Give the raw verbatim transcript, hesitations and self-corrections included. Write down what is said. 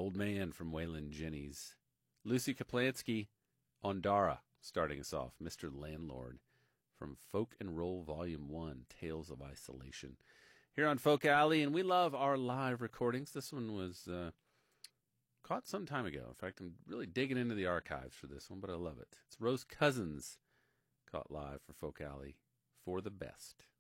Old Man from Waylon Jennings. Lucy Kaplansky, Ondara, starting us off. Mister Landlord from Folk and Roll Volume one, Tales of Isolation. Here on Folk Alley, and we love our live recordings. This one was uh, caught some time ago. In fact, I'm really digging into the archives for this one, but I love it. It's Rose Cousins, caught live for Folk Alley, For the Best.